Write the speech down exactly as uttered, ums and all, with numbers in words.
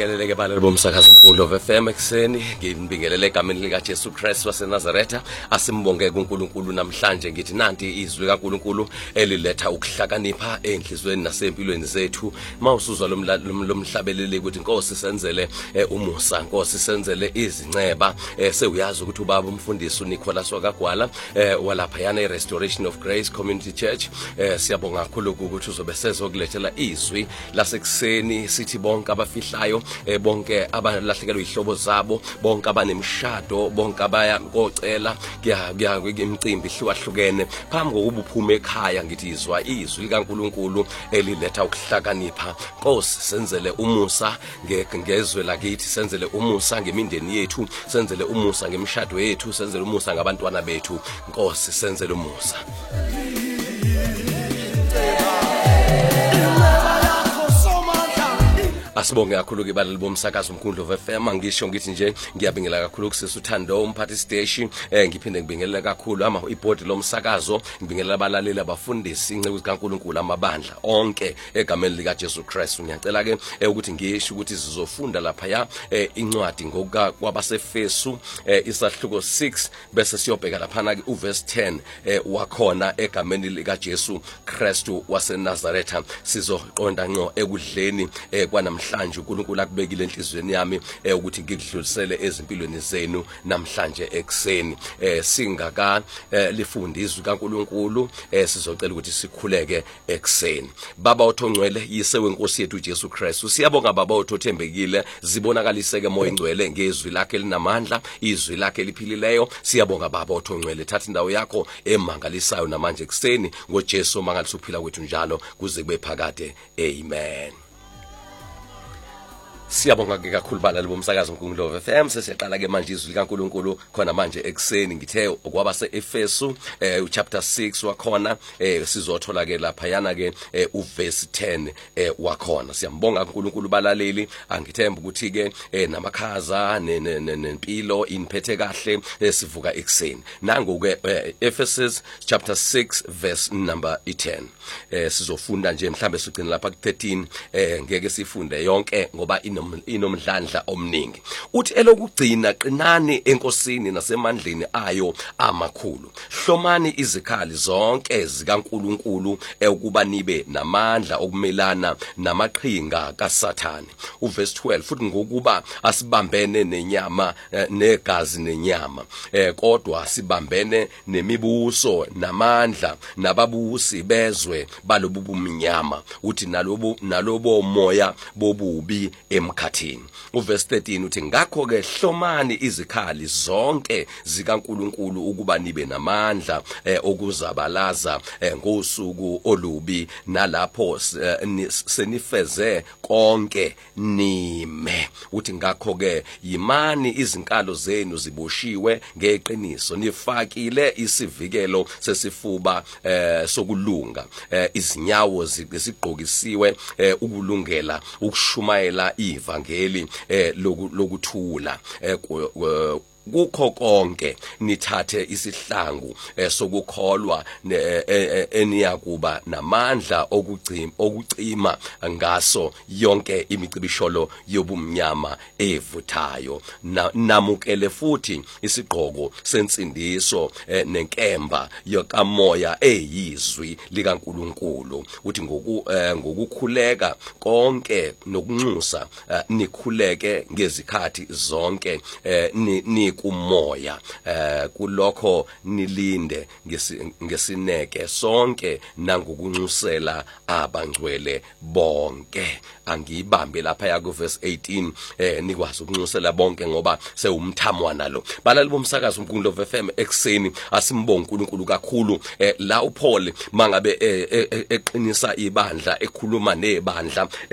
Siyabingeleleke balali bomsakazo omkhulu of F M ekseni ngibingelele egameni lika Jesu Christ waseNazaretha asimbonge kuNkulunkulu namhlanje ngithi nanti izwi kaNkulunkulu eliletha ukuhlakanipha enhlizweni nasempilweni zethu mawusuzwa lomhlabeleli ukuthi Nkosi senzele umusa Nkosi senzele izinceba sewuyazi ukuthi ubaba umfundisi uNicholas wakagwala walapha yana iRestoration of Grace Community Church siyabonga kakhulu ukuthi uzobe sezokulethela izwi lasekuseni sithi bonke abafihlayo bonke abalahlekelwe ihlobo zabo bonke abanemshado bonke abaya ngocela kuya kwimicimbi ihlukahlukene phambi kokuba uphume ekhaya ngithi izwa izwi likaNkulunkulu eliletha ukuhlakanipha Nkosi senzele umusa ngezwe lakithi senzele umusa ngemindeni yethu senzele umusa ngemishado yethu senzele umusa ngabantwana bethu Nkosi senzele umusa. Asibonge kakhulu ke balali bomsakazo omkhulu of F M ngisho ngithi nje ngiyabingelela kakhulu kusisi uThando umphathi station eh ngiphinde ngibingelela kakhulu ama iboard lomsakazo ngibingelela abalaleli abafundisi inceku zikaNkulunkulu amabandla onke egameni lika Jesu Christ ngiyacela ke ukuthi ngisho ukuthi sizofunda lapha ya incwadi ngokuka kwabaseFesu isahluko six bese siyobheka lapha na uverse ten wakhona egameni lika Jesu Christ waseNazaretha sizoqonda ngqo ekudleni kwanamhlanje mhlanje uNkulunkulu akubekile enhlizweni yami ukuthi ngikudlulisele ezimpilweni zenu namhlanje ekseni singaka lifundi izwi kaNkulunkulu sizocela ukuthi sikhuleke ekseni. Baba othongcwele yise wenkosi yethu Jesu Christ siyabonga baba othothembekile zibonakaliseke moya ingcwele ngezwi lakhe linamandla izwi lakhe liphilileyo siyabonga baba othongcwele thatha indawo yakho emangalisayo namanje ekseni ngoJesu mangalisa ukuphila kwethu njalo kuze kube phakade amen. Siyabonga ke kakhulu balali bomsakazo omkhulu of F M sesiyaqala ke manje izwi likaNkulunkulu khona manje ekseni ngithe okwaba seEfesu chapter six wakhona sizothola ke lapha yana ke uverse ten wakhona siyambonga uNkulunkulu balaleli angithemba ukuthi ke namakhaza nempilo inphethe kahle sivuka ekseni nangu ke Ephesus chapter six verse number ten sizofunda nje mhlambe sigcina lapha ku thirteen ngeke sifunde yonke ngoba inomdlandla omningi uthi elokugcina qinani enkosini nasemandleni ayo amakhulu hlomani izikhali zonke zikaNkulunkulu ukuba nibe namandla okumelana namaqhinga kaSathane uverse twelve futhi ngokuba asibambene nenyama negazi nenyama kodwa sibambene nemibuso namandla nababusi bezwe balobu bumnyama uthi nalobo nalobo moya bobubi emkhathini uverse thirteen uthi ngakho ke hlomani izikhali zonke zikaNkulunkulu ukuba nibe namandla okuzabalaza ngosuku olubi nalapho senifeze konke nime uthi ngakho ke yimani izinkalo zenu ziboshiwe ngeqiniso nifakile isivikelo sesifuba sokulunga izinyawo zigqokisiwe ukulungela ukushumayela ivangeli lokuthula kukho konke nithathe isihlangu sokukholwa eniyakuba namandla okucima okucima ngaso yonke imicibisholo yobumnyama evuthayo namukele futhi isigqoko sensindiso nenkemba yokamoya eyizwi likaNkulunkulu uthi ngokukhuleka konke nokunxusa nikhuleke ngezikhathi zonke ni kumoya kulokho nilinde ngesineke sonke nangokunxusela abangcwele bonke angibambe lapha ya ku verse eighteen nikwazi ukunxusela bonke ngoba sewumthamwana lo balali bomsakazo omkhulu of F M ekseni asimbonga uNkulunkulu kakhulu la uPaul mangabe eqinisa ibandla ekhuluma nebandla